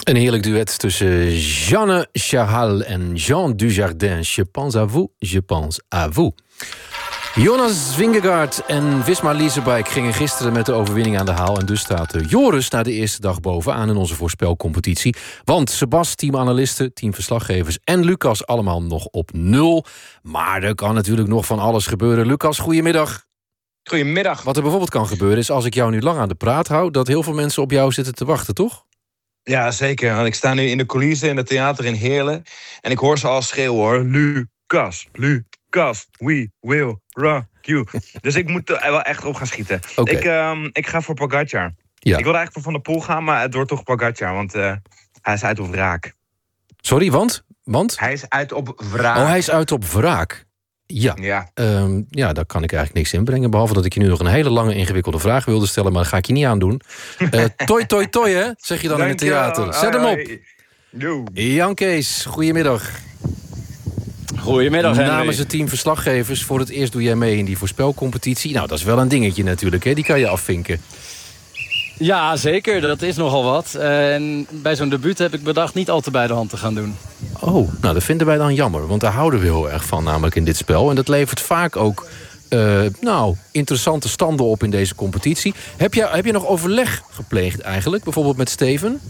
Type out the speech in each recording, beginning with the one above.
Een heerlijk duet tussen Jeanne Chahal en Jean Dujardin. Je pense à vous, je pense à vous. Jonas Vingegaard en Visma Leasebike gingen gisteren met de overwinning aan de haal. En dus staat Joris na de eerste dag bovenaan in onze voorspelcompetitie. Want Sebas, teamanalisten, teamverslaggevers en Lucas allemaal nog op 0. Maar er kan natuurlijk nog van alles gebeuren. Lucas, goedemiddag. Goedemiddag. Wat er bijvoorbeeld kan gebeuren is, als ik jou nu lang aan de praat hou, dat heel veel mensen op jou zitten te wachten, toch? Ja, zeker. Want ik sta nu in de coulissen in het theater in Heerlen. En ik hoor ze al schreeuwen, hoor. Lucas, Lucas, we will rock you. Dus ik moet er wel echt op gaan schieten. Okay. Ik ga voor Pogacar. Ja. Ik wilde eigenlijk voor Van der Poel gaan, maar het wordt toch Pogacar. Want hij is uit op wraak. Sorry, want? Hij is uit op wraak. Oh, hij is uit op wraak. Ja. Ja, daar kan ik eigenlijk niks in brengen. Behalve dat ik je nu nog een hele lange ingewikkelde vraag wilde stellen. Maar dat ga ik je niet aandoen. Toi, toi, toi, hè? Zeg je dan in het theater. Zet hem op. Jan Kees, goedemiddag. Goedemiddag, Henry. Namens het team verslaggevers, voor het eerst doe jij mee in die voorspelcompetitie. Nou, dat is wel een dingetje natuurlijk, hè? Die kan je afvinken. Ja, zeker. Dat is nogal wat. En bij zo'n debuut heb ik bedacht niet al te bij de hand te gaan doen. Oh, nou, dat vinden wij dan jammer. Want daar houden we heel erg van, namelijk in dit spel. En dat levert vaak ook interessante standen op in deze competitie. Heb je nog overleg gepleegd eigenlijk? Bijvoorbeeld met Steven?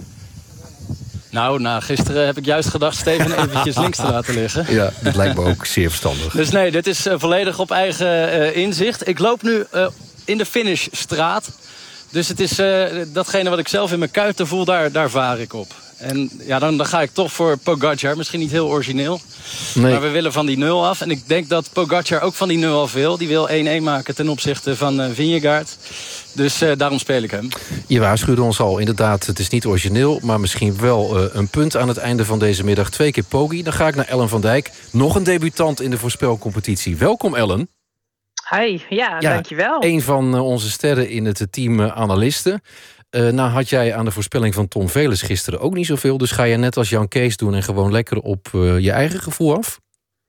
Nou, na gisteren heb ik juist gedacht Steven eventjes links te laten liggen. Ja, dat lijkt me ook zeer verstandig. Dus nee, dit is volledig op eigen inzicht. Ik loop nu in de finishstraat. Dus het is datgene wat ik zelf in mijn kuiten voel, daar vaar ik op. En ja, dan ga ik toch voor Pogacar. Misschien niet heel origineel. Nee. Maar we willen van die 0 af. En ik denk dat Pogacar ook van die 0 af wil. Die wil 1-1 maken ten opzichte van Vingegaard. Dus daarom speel ik hem. Je waarschuwde ons al, inderdaad, het is niet origineel, maar misschien wel een punt aan het einde van deze middag. 2 keer Poggi. Dan ga ik naar Ellen van Dijk. Nog een debutant in de voorspelcompetitie. Welkom, Ellen. Hi, ja, dankjewel. Een van onze sterren in het team analisten. Nou had jij aan de voorspelling van Tom Velers gisteren ook niet zoveel. Dus ga je net als Jan Kees doen en gewoon lekker op je eigen gevoel af?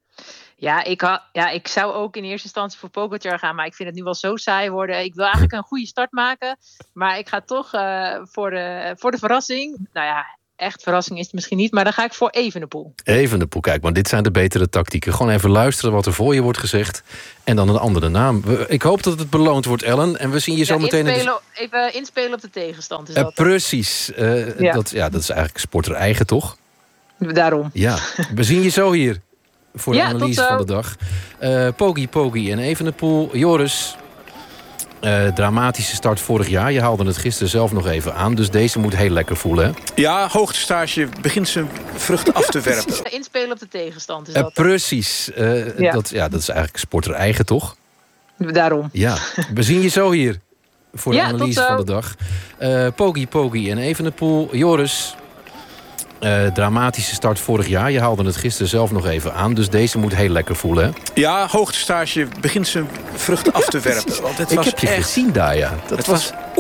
Ja, ik zou ook in eerste instantie voor Pogacar gaan. Maar ik vind het nu wel zo saai worden. Ik wil eigenlijk een goede start maken. Maar ik ga toch voor de verrassing. Nou ja, echt verrassing is het misschien niet. Maar dan ga ik voor Evenepoel. Evenepoel, kijk, maar dit zijn de betere tactieken. Gewoon even luisteren wat er voor je wordt gezegd. En dan een andere naam. Ik hoop dat het beloond wordt, Ellen. En we zien je zo meteen... Even inspelen op de tegenstand. Is dat precies. Dat is eigenlijk sporter eigen, toch? Daarom. Ja, we zien je zo hier. Voor de analyse van de dag. Poggi en Evenepoel. Joris, dramatische start vorig jaar. Je haalde het gisteren zelf nog even aan. Dus deze moet heel lekker voelen, hè? Ja, hoogtestage begint zijn vruchten af te werpen. Inspelen op de tegenstand. Is dat precies. Dat is eigenlijk sporter eigen, toch? Daarom. Ja, we zien je zo hier. Voor de analyse van de dag. Poggi en Evenepoel. Joris, dramatische start vorig jaar. Je haalde het gisteren zelf nog even aan. Dus deze moet heel lekker voelen, hè? Ja, hoogtestage begint zijn vruchten af te werpen. Want ik heb je gezien daar, ja. Dat was